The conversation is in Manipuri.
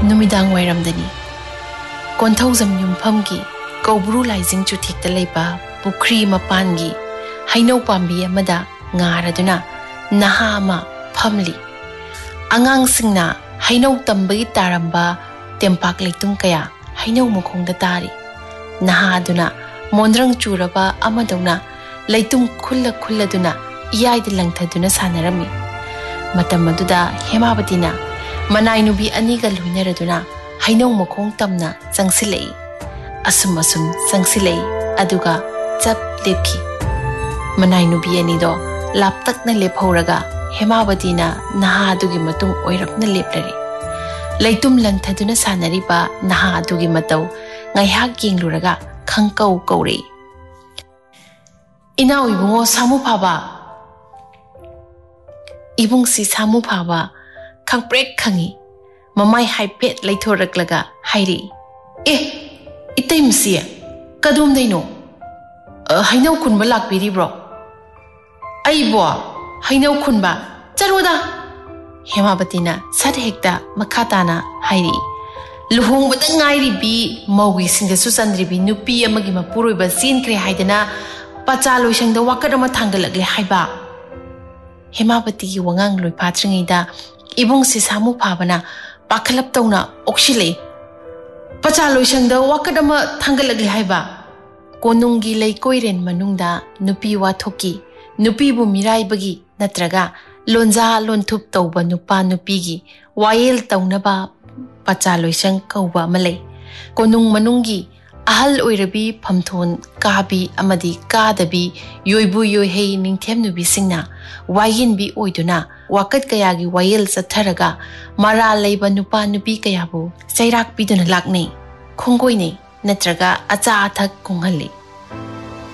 नुमिदांग वायरमदनी कोंथौजम युमफमगी कौब्रू लाइजिंग चुथिकता लेबा पुख्री मपानगी हैनौ पांबी अमदा ngaraduna naha ama phamli angang singna hainau tambagi taramba tempak leitung kaya hainau mukhongda tari naha aduna mondrang churaba amadona leitung khulla duna iyaida langthaduna sanarami matam aduda hemabatina manai nubi aniga luinaraduna hainau mukhong tamna changsilei asum changsilei aduga chap lepki manai nubi anido laptakna lephoraga hemabadina naha adugi matung oirapna leplari leitum langthaduna sanariba naha adugi matau ngaihak yengluraga khangkau kaure ina ibungo samu phaba ibungsi samu phaba khangprek khangi mamai haipet leithoraklaga hairi itaimsi kadum daino hainau khunba lakpiri bro Aibo, hainau khunba, charoda. Hemabatina sat hekta makhatana hairi. Luhung bada ngairi bi mawi singda susandri bi nupi amagi mapuroi ba sin kre haidana pachalo sangda wakadama thangalakle haiba. Hemabati gi wangang loi patringaida ibung si samu phabana pakhalap tawna okshile. Pachalo sangda wakadama thangalakle haiba. Konungi lei koiren manungda nupi wa thoki. Nupi bu mirai bagi natraga lonza lonthup tauba nupa nupi gi wael taunaba pacha loisang kauba malai konung manungi ahal oirabi phamthon kabi amadi kadabi yoibu yoihei ningthem nubi singna wayin bi oiduna wakat kaya gi wael chatharaga mara leiba nupa nupi kaya bu chairak piduna lakne khongoi ne natraga acha athak konghalli